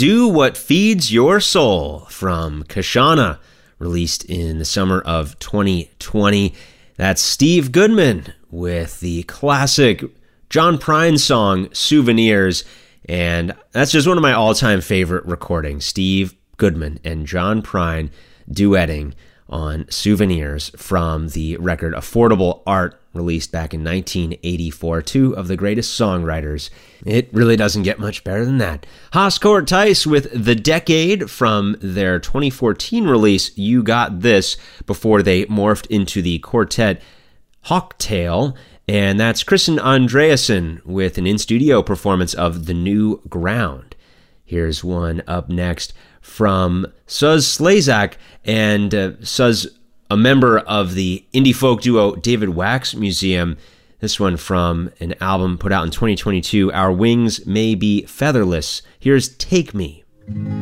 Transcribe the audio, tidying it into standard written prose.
Do What Feeds Your Soul from Kashana, released in the summer of 2020. That's Steve Goodman with the classic John Prine song, Souvenirs. And that's just one of my all-time favorite recordings. Steve Goodman and John Prine duetting on Souvenirs from the record Affordable Art, released back in 1984. Two of the greatest songwriters. It really doesn't get much better than that. Hoscourt Tice with The Decade from their 2014 release, You Got This, before they morphed into the quartet Hawktail. And that's Kristen Andreasen with an in-studio performance of The New Ground. Here's one up next from Suz Slezak, and Suz, a member of the indie folk duo David Wax Museum. This one from an album put out in 2022, Our Wings May Be Featherless. Here's Take Me.